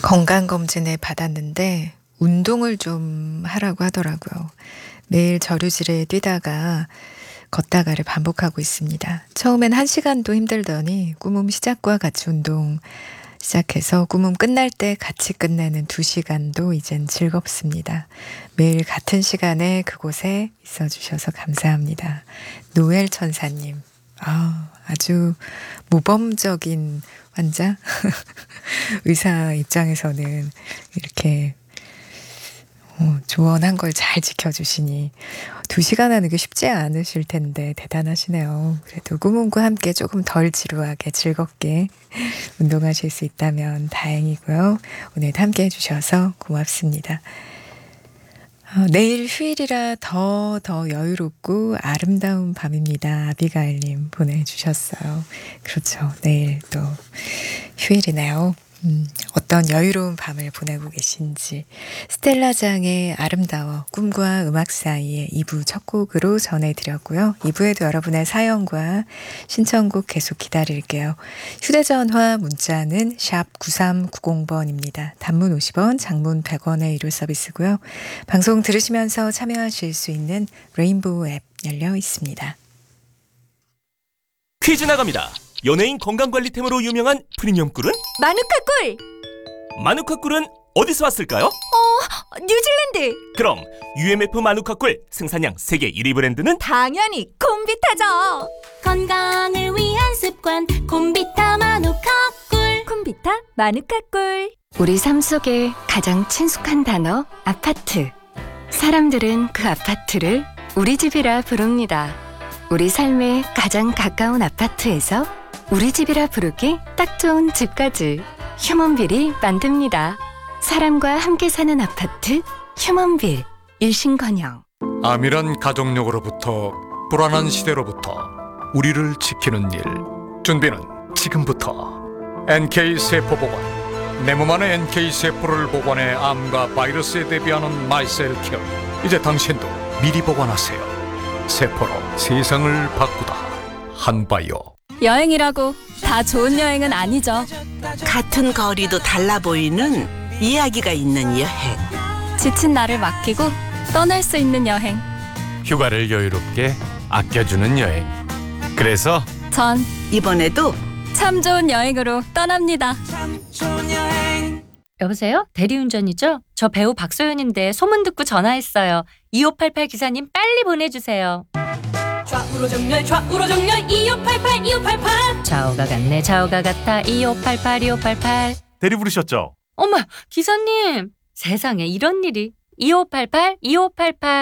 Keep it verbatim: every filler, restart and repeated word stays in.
건강검진을 받았는데 운동을 좀 하라고 하더라고요. 매일 저류질에 뛰다가 걷다가를 반복하고 있습니다. 처음엔 한 시간도 힘들더니 꿈음 시작과 같이 운동 시작해서 꿈음 끝날 때 같이 끝내는 두 시간도 이젠 즐겁습니다. 매일 같은 시간에 그곳에 있어주셔서 감사합니다. 노엘 천사님. 아, 아주 모범적인 환자? 의사 입장에서는 이렇게 어, 조언한 걸 잘 지켜주시니 두 시간 하는 게 쉽지 않으실 텐데 대단하시네요. 그래도 꿈꿈과 함께 조금 덜 지루하게 즐겁게 운동하실 수 있다면 다행이고요. 오늘도 함께 해주셔서 고맙습니다. 어, 내일 휴일이라 더, 더 여유롭고 아름다운 밤입니다. 아비가일님 보내주셨어요. 그렇죠. 내일 또 휴일이네요. 음, 어떤 여유로운 밤을 보내고 계신지 스텔라장의 아름다워 꿈과 음악 사이의 이 부 첫 곡으로 전해드렸고요. 이 부에도 여러분의 사연과 신청곡 계속 기다릴게요. 휴대전화 문자는 샵 구삼구공 번입니다. 단문 오십 원, 장문 백 원의 유료 서비스고요. 방송 들으시면서 참여하실 수 있는 레인보우 앱 열려 있습니다. 퀴즈 나갑니다. 연예인 건강관리템으로 유명한 프리미엄 꿀은? 마누카 꿀! 마누카 꿀은 어디서 왔을까요? 어, 뉴질랜드! 그럼 유엠에프 마누카 꿀 생산량 세계 일 위 브랜드는? 당연히 콤비타죠! 건강을 위한 습관 콤비타 마누카 꿀. 콤비타 마누카 꿀. 우리 삶 속에 가장 친숙한 단어 아파트. 사람들은 그 아파트를 우리 집이라 부릅니다. 우리 삶에 가장 가까운 아파트에서 우리 집이라 부르기 딱 좋은 집까지 휴먼빌이 만듭니다. 사람과 함께 사는 아파트 휴먼빌. 일신건영. 암이란 가족력으로부터 불안한 시대로부터 우리를 지키는 일. 준비는 지금부터. 엔케이 세포보관. 내 몸 안의 엔케이 세포를 보관해 암과 바이러스에 대비하는 마이셀 케어. 이제 당신도 미리 보관하세요. 세포로 세상을 바꾸다. 한바이오. 여행이라고 다 좋은 여행은 아니죠. 같은 거리도 달라 보이는 이야기가 있는 여행. 지친 나를 맡기고 떠날 수 있는 여행. 휴가를 여유롭게 아껴주는 여행. 그래서 전 이번에도 참 좋은 여행으로 떠납니다. 여보세요? 대리운전이죠? 저 배우 박소연인데 소문 듣고 전화했어요. 이오팔팔 기사님 빨리 보내주세요. 좌우로 정렬 좌우로 정렬 이오팔팔 이오팔팔. 좌우가 같네 좌우가 같아 이오팔팔 이오팔팔. 대리 부르셨죠? 어머 기사님 세상에 이런 일이. 이오팔팔 이오팔팔.